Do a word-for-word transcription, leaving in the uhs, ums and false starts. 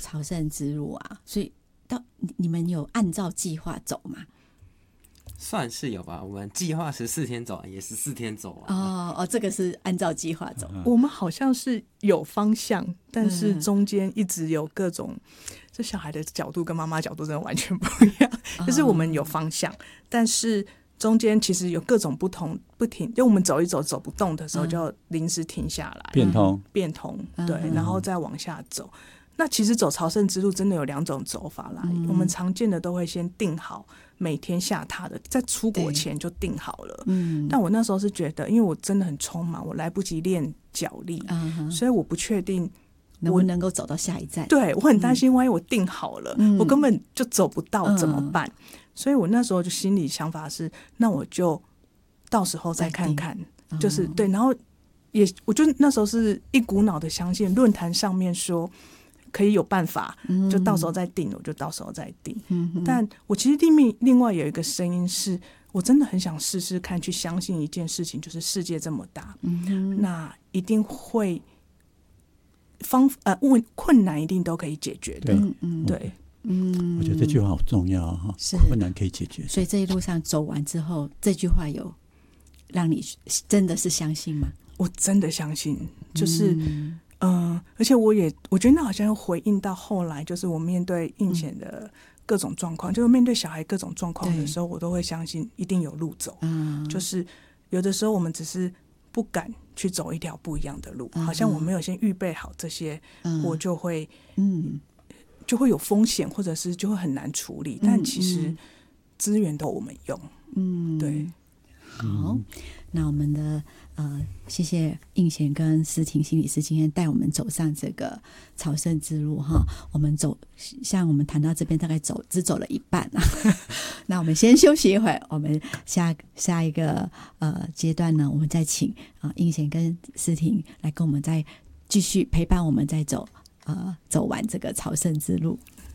朝圣之路啊，所以到你们有按照计划走吗？ 算是有吧，我们计划十四天走，也十四天走啊。 哦哦，这个是按照计划走。 嗯我们好像是有方向，但是中间一直有各种，这小孩的角度跟妈妈角度真的完全不一样。就是我们有方向，但是中间其实有各种不同不停，就我们走一走走不动的时候，就临时停下来， 变通变通，对，然后再往下走。那其实走朝圣之路真的有两种走法啦，我们常见的都会先定好每天下榻的，在出国前就定好了。嗯，但我那时候是觉得，因为我真的很匆忙，我来不及练脚力，嗯、所以我不确定能不能够走到下一站。 对，我很担心，万一我定好了，嗯、我根本就走不到怎么办？嗯、所以我那时候就心里想法是，那我就到时候再看看，就是、哦、对，然后也我就那时候是一股脑的相信论坛上面说。可以有办法，就到时候再定，我就到时候再定。嗯、但我其实另面另外有一个声音是，我真的很想试试看，去相信一件事情，就是世界这么大，嗯、那一定会方呃问困难一定都可以解决的。 对， 嗯、对， 嗯，我觉得这句话好重要哈，困难可以解决。 所以这一路上走完之后，这句话有让你真的是相信吗？ 我真的相信，就是。嗯嗯，而且我也我觉得那好像回应到后来，就是我面对应显的各种状况，嗯、就是面对小孩各种状况的时候，我都会相信一定有路走。嗯，就是有的时候我们只是不敢去走一条不一样的路，嗯、好像我没有先预备好这些，嗯、我就会嗯就会有风险，或者是就会很难处理。嗯、但其实资源都我们用，嗯，对。 好，那我们的呃，谢谢应贤跟思婷心理师今天带我们走上这个朝圣之路哈。我们走，像我们谈到这边大概走只走了一半啊。那我们先休息一会儿，我们下下一个呃阶段呢，我们再请啊、呃、应贤跟思婷来跟我们再继续陪伴我们再走呃走完这个朝圣之路。